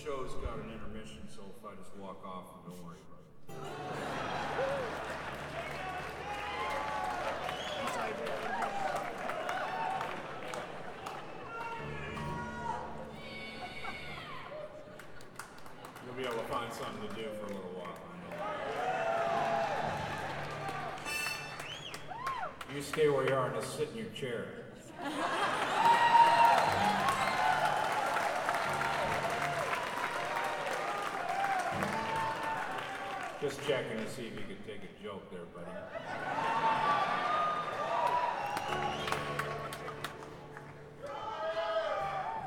show's got an intermission, so if I just walk off, don't worry about it. I'm sorry, Drew. You'll be able to find something to do for a little while. You stay where you are and just sit in your chair. Just checking to see if you could take a joke there, buddy.